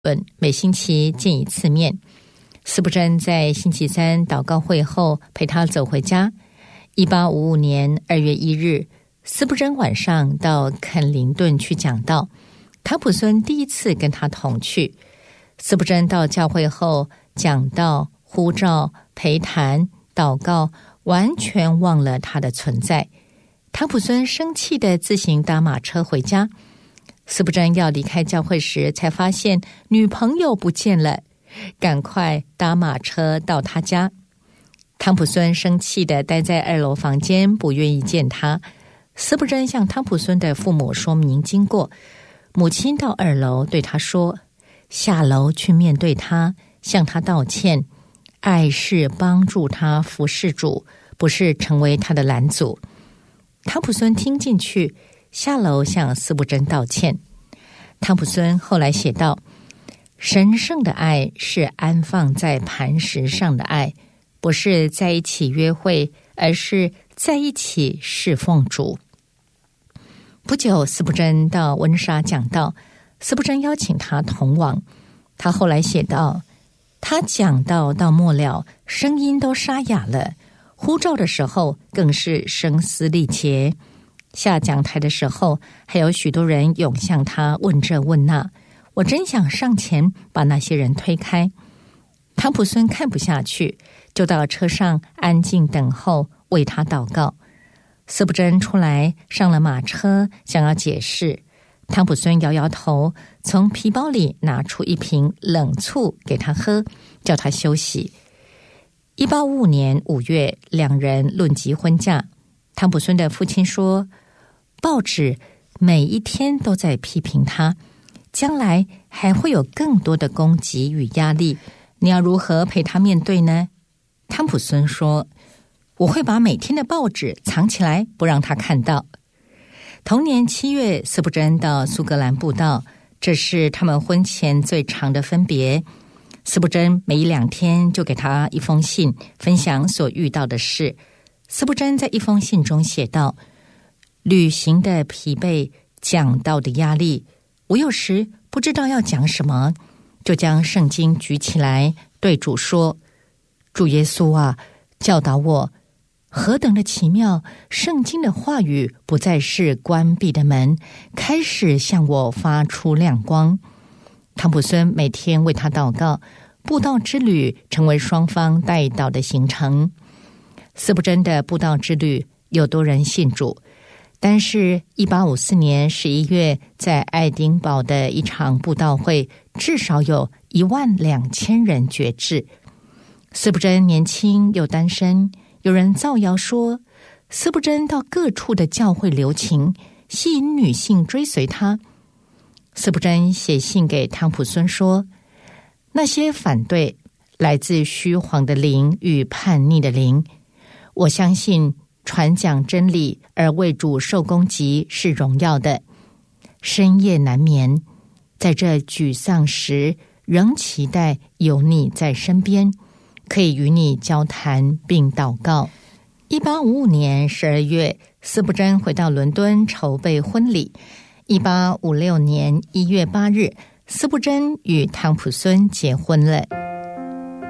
每星期见一次面。司布真在星期三祷告会后陪他走回家。1855年2月1日，司布真晚上到肯林顿去讲道，汤普森第一次跟他同去。司布真到教会后讲道、呼召、陪谈、祷告，完全忘了他的存在。汤普森生气地自行搭马车回家。司布真要离开教会时，才发现女朋友不见了，赶快搭马车到他家。汤普森生气地待在2楼房间，不愿意见他。司布真向汤普森的父母说明经过，母亲到2楼对他说，下楼去面对他，向他道歉，爱是帮助他服侍主，不是成为他的拦阻。汤普森听进去，下楼向司布真道歉。汤普森后来写道，神圣的爱是安放在磐石上的爱，不是在一起约会，而是在一起侍奉主。不久，司布真到温莎讲道，司布真邀请他同往。他后来写道，他讲道到末了，声音都沙哑了，呼召的时候更是声嘶力竭。下讲台的时候，还有许多人涌向他问这问那，我真想上前把那些人推开。汤普森看不下去，就到车上安静等候，为他祷告。司布真出来上了马车，想要解释。汤普森摇摇头，从皮包里拿出一瓶冷醋给他喝，叫他休息。1855年5月，两人论及婚嫁。汤普森的父亲说，报纸每一天都在批评他，将来还会有更多的攻击与压力，你要如何陪他面对呢？汤普森说，我会把每天的报纸藏起来，不让他看到。同年7月，司布真到苏格兰布道，这是他们婚前最长的分别。司布真每1-2天就给他一封信，分享所遇到的事。司布真在一封信中写道，旅行的疲惫，讲道的压力，我有时不知道要讲什么，就将圣经举起来对主说，主耶稣啊，教导我，何等的奇妙，圣经的话语不再是关闭的门，开始向我发出亮光。汤普森每天为他祷告，布道之旅成为双方代祷的行程。司布真的布道之旅有多人信主，但是1854年11月在爱丁堡的一场布道会，至少有12000人决志。司布真年轻又单身，有人造谣说司布真到各处的教会留情，吸引女性追随他。司布真写信给汤普森说，那些反对来自虚晃的灵与叛逆的灵，我相信传讲真理而为主受攻击是荣耀的。深夜难眠，在这沮丧时，仍期待有你在身边，可以与你交谈并祷告。1855年12月，司布真回到伦敦筹备婚礼。1856年1月8日，司布真与汤普森结婚了。